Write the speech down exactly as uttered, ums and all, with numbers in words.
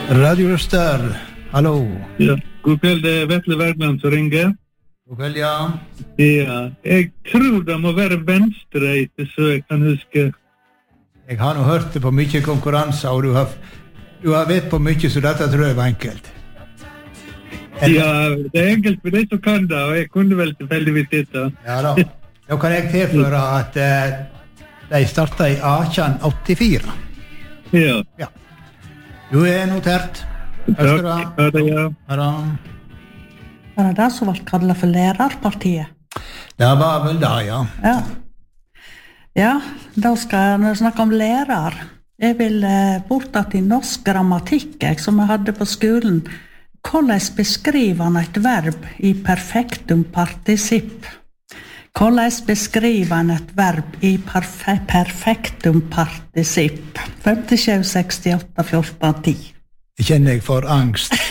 Radio Øster, hallo. Ja, god kveld, det er Vetle Bergland som ringer. God kveld, ja. Ja, jeg tror det må være venstreite, så jeg kan huske. Jeg har nå hørt det på mye konkurranser, og du har, du har vet på mye, så dette tror jeg var enkelt. Eller? Ja, det er enkelt for deg som kan det, og jeg kunne vel tilfeldigvis dette. Ja da. Da kan jeg tilføre at uh, de startet i atten åttifire. Ja. Ja. Du er notert. Takk, ha det, ja. Ha det. Var det det som var kallet for lærerpartiet? Det var vel det, ja. Ja. Ja, da skal jeg snakke om lærer. Jeg vil eh, bort til norsk grammatikk, jeg, som jeg hadde på skolen. Hvordan beskriver han et verb i perfektum participp? Hvordan beskriver han et verb i perfe- perfektum participp? femtisju sekstiåtte fjorten ti. Jeg kjenner jeg for angst.